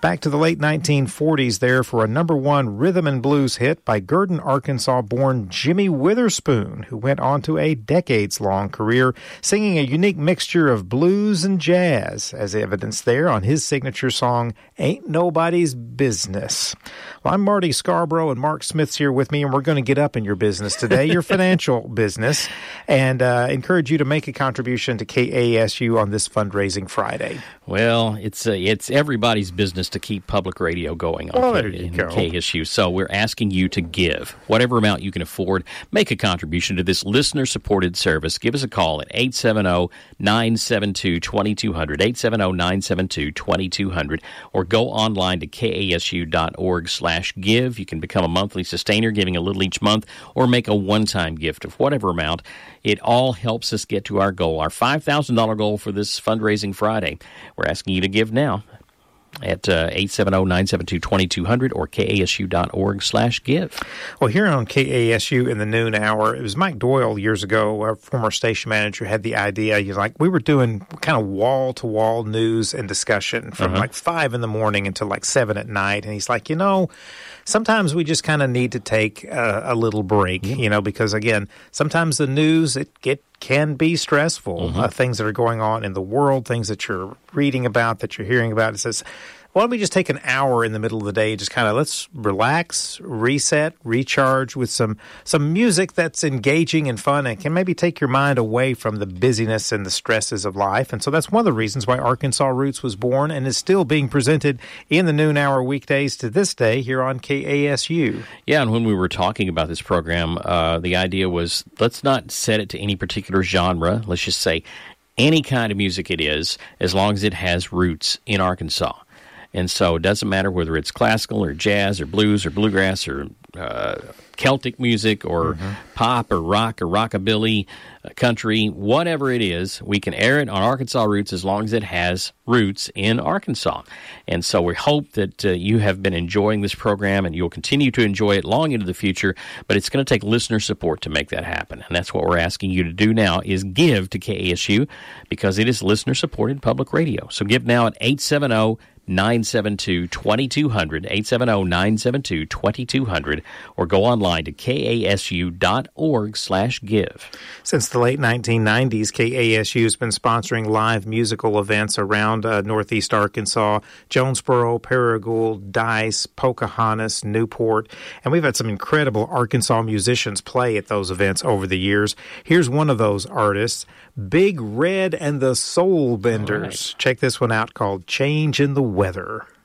Back to the late 1940s there for a #1 rhythm and blues hit by Gurdon, Arkansas-born Jimmy Witherspoon, who went on to a decades-long career singing a unique mixture of blues and jazz, as evidenced there on his signature song, Ain't Nobody's Business. Well, I'm Marty Scarborough, and Mark Smith's here with me, and we're going to get up in your business today, your financial business, and encourage you to make a contribution to KASU on this fundraising Friday. Well, it's everybody's business to keep public radio going on KSU. So we're asking you to give whatever amount you can afford. Make a contribution to this listener-supported service. Give us a call at 870-972-2200, 870-972-2200, or go online to kasu.org/give. You can become a monthly sustainer, giving a little each month, or make a one-time gift of whatever amount. It all helps us get to our goal, our $5,000 goal for this fundraising Friday. We're asking you to give now at 870-972-2200 or kasu.org/give. Well, here on KASU in the noon hour, it was Mike Doyle years ago, our former station manager, had the idea. We were doing kind of wall-to-wall news and discussion from like 5 in the morning until like 7 at night. And he's like, sometimes we just kind of need to take a little break, because, again, sometimes the news, it can be stressful. Things that are going on in the world, things that you're reading about, that you're hearing about. It says, why don't we just take an hour in the middle of the day and just kind of let's relax, reset, recharge with some music that's engaging and fun and can maybe take your mind away from the busyness and the stresses of life. And so that's one of the reasons why Arkansas Roots was born and is still being presented in the noon hour weekdays to this day here on KASU. Yeah, and when we were talking about this program, the idea was let's not set it to any particular genre. Let's just say any kind of music it is, as long as it has roots in Arkansas. And so it doesn't matter whether it's classical or jazz or blues or bluegrass or Celtic music or pop or rock or rockabilly, country, whatever it is, we can air it on Arkansas Roots as long as it has roots in Arkansas. And so we hope that you have been enjoying this program and you'll continue to enjoy it long into the future, but it's going to take listener support to make that happen. And that's what we're asking you to do now is give to KASU because it is listener-supported public radio. So give now at 870-972-2200, 870-972-2200, or go online to kasu.org/give. Since the late 1990s, KASU has been sponsoring live musical events around Northeast Arkansas, Jonesboro, Paragould, Dice, Pocahontas, Newport, and we've had some incredible Arkansas musicians play at those events over the years. Here's one of those artists, Big Red and the Soul Benders. Right. Check this one out called Change in the Weather.